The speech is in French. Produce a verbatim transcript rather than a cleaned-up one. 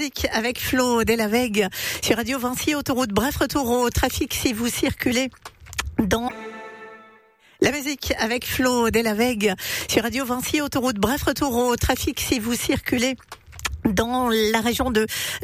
musique avec Flo Delaveg sur Radio Vinci, autoroute. Bref, retour au trafic si vous circulez dans... La musique avec Flo Delaveg sur Radio Vinci, autoroute. Bref, retour au trafic si vous circulez dans la région de